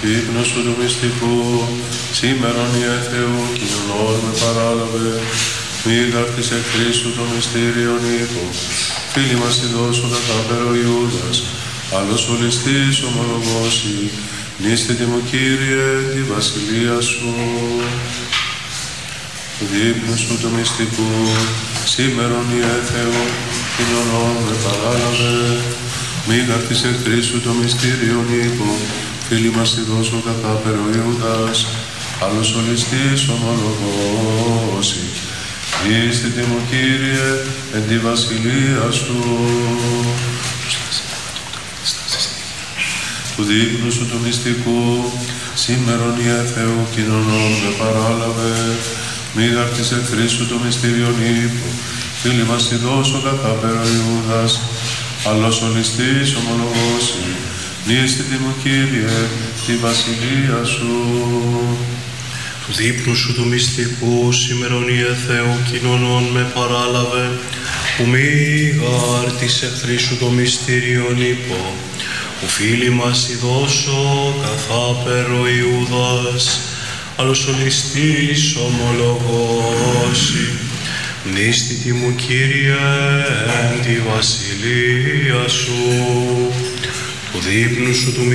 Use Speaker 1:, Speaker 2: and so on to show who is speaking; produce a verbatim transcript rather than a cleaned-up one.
Speaker 1: ύπνο σου του μυστικού, σήμερον Ιε Θεού, κοινωνών με παράλαβε, μη γαρτης εχθρής σου το μυστήριον ύπο, φίλοι μας ειδώσου κατάπερο Ιούδας, άλλος ο ληστής ομολογώσει, νίστητη μου Κύριε τη βασιλεία σου. Δείπνου σου του μυστικού, σήμερον Ιε Θεού, κοινωνών με παράλαβε, μη γαρτης εχθρής σου το μυστήριον ύπο, φίλοι μας ειδώσου κατάπερο Ιούδας, άλλος ο ληστής ομολογώσει, νίστητη μου Κύριε εν τη βασιλεία σου. Του δείπνου σου του μυστικού, σήμερον Ιε Θεού, κοινωνών με παράλαβε, μη γαρτης εχθρής σου το μυστήριον ύπο, φίλοι μας ειδώσου κατάπερο Ιούδας, άλλος ο ληστής ομολογώσει, νίστητη μου Κύριε τη βασιλεία σου.
Speaker 2: Του δείπνου σου του μυστικού, σήμερον Ιε Θεού, κοινωνών με παράλαβε, που μη γάρτης εχθρής σου το μυστήριον ύπο, που φίλοι μας ειδώσω καθάπερο Ιούδας, άλλος ο ληστής ομολογώσει, νίστητη μου Κύριε εν τη βασιλεία σου. Του δείπνου σου του